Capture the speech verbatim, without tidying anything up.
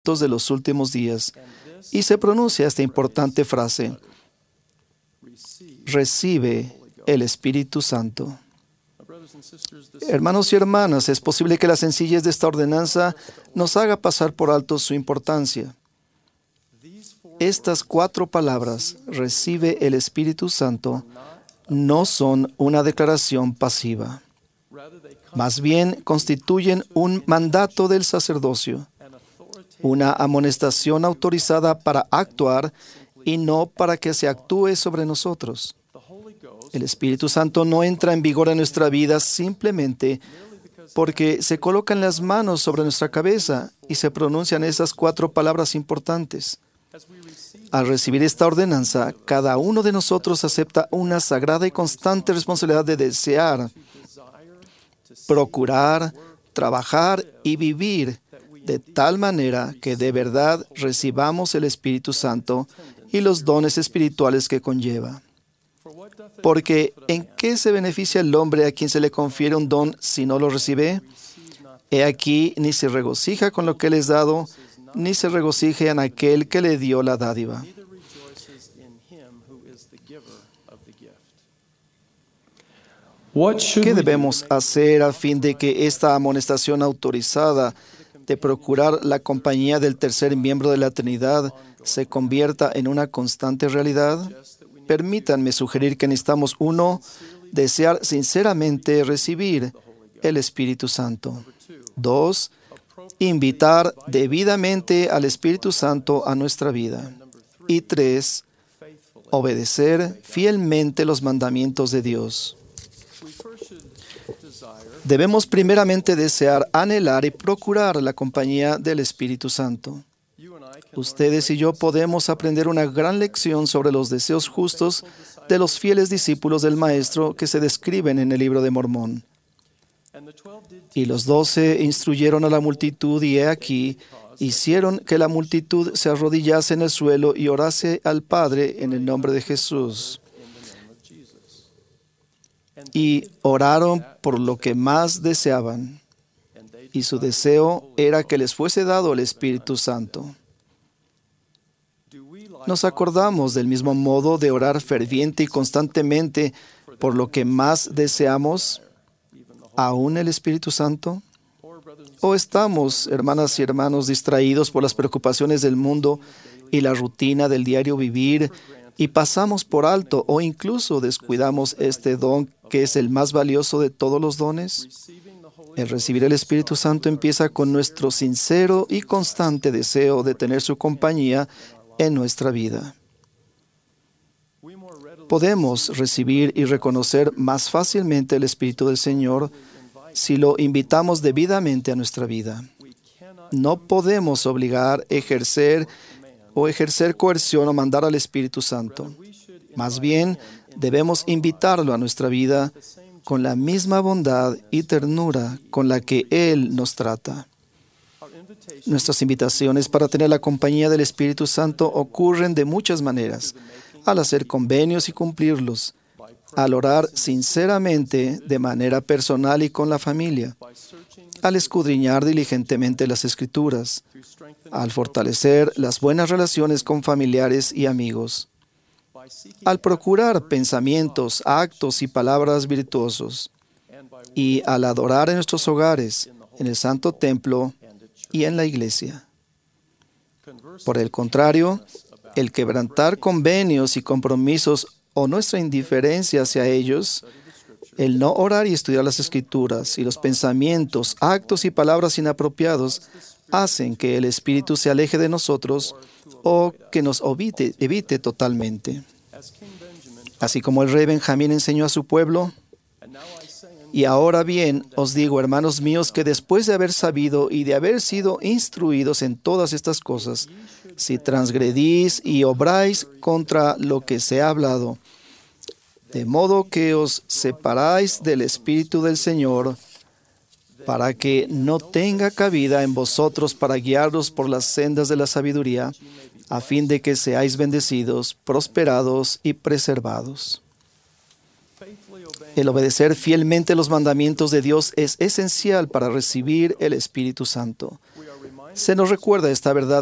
de los últimos días. Y se pronuncia esta importante frase: recibe el Espíritu Santo. Hermanos y hermanas, es posible que la sencillez de esta ordenanza nos haga pasar por alto su importancia. Estas cuatro palabras, recibe el Espíritu Santo, no son una declaración pasiva. Más bien, constituyen un mandato del sacerdocio, una amonestación autorizada para actuar y no para que se actúe sobre nosotros. El Espíritu Santo no entra en vigor en nuestra vida simplemente porque se colocan las manos sobre nuestra cabeza y se pronuncian esas cuatro palabras importantes. Al recibir esta ordenanza, cada uno de nosotros acepta una sagrada y constante responsabilidad de desear, procurar, trabajar y vivir de tal manera que de verdad recibamos el Espíritu Santo y los dones espirituales que conlleva. Porque, ¿en qué se beneficia el hombre a quien se le confiere un don si no lo recibe? He aquí, ni se regocija con lo que le es dado, ni se regocija en aquel que le dio la dádiva. ¿Qué debemos hacer a fin de que esta amonestación autorizada de procurar la compañía del tercer miembro de la Trinidad se convierta en una constante realidad? Permítanme sugerir que necesitamos, uno, desear sinceramente recibir el Espíritu Santo. Dos, invitar debidamente al Espíritu Santo a nuestra vida. Y tres, obedecer fielmente los mandamientos de Dios. Debemos primeramente desear, anhelar y procurar la compañía del Espíritu Santo. Ustedes y yo podemos aprender una gran lección sobre los deseos justos de los fieles discípulos del Maestro que se describen en el libro de Mormón. Y los doce instruyeron a la multitud y he aquí, hicieron que la multitud se arrodillase en el suelo y orase al Padre en el nombre de Jesús. Y oraron por lo que más deseaban, y su deseo era que les fuese dado el Espíritu Santo. ¿Nos acordamos del mismo modo de orar ferviente y constantemente por lo que más deseamos, aún el Espíritu Santo? ¿O estamos, hermanas y hermanos, distraídos por las preocupaciones del mundo y la rutina del diario vivir y pasamos por alto o incluso descuidamos este don que es el más valioso de todos los dones? El recibir el Espíritu Santo empieza con nuestro sincero y constante deseo de tener su compañía en nuestra vida. Podemos recibir y reconocer más fácilmente el Espíritu del Señor si lo invitamos debidamente a nuestra vida. No podemos obligar, ejercer o ejercer coerción o mandar al Espíritu Santo. Más bien, debemos invitarlo a nuestra vida con la misma bondad y ternura con la que Él nos trata. Nuestras invitaciones para tener la compañía del Espíritu Santo ocurren de muchas maneras: al hacer convenios y cumplirlos, al orar sinceramente de manera personal y con la familia, al escudriñar diligentemente las Escrituras, al fortalecer las buenas relaciones con familiares y amigos, al procurar pensamientos, actos y palabras virtuosos, y al adorar en nuestros hogares, en el Santo Templo y en la iglesia. Por el contrario, el quebrantar convenios y compromisos o nuestra indiferencia hacia ellos, el no orar y estudiar las Escrituras y los pensamientos, actos y palabras inapropiados hacen que el Espíritu se aleje de nosotros o que nos evite, evite totalmente. Así como el rey Benjamín enseñó a su pueblo: y ahora bien, os digo, hermanos míos, que después de haber sabido y de haber sido instruidos en todas estas cosas, si transgredís y obráis contra lo que se ha hablado, de modo que os separáis del Espíritu del Señor, para que no tenga cabida en vosotros para guiaros por las sendas de la sabiduría, a fin de que seáis bendecidos, prosperados y preservados. El obedecer fielmente los mandamientos de Dios es esencial para recibir el Espíritu Santo. Se nos recuerda esta verdad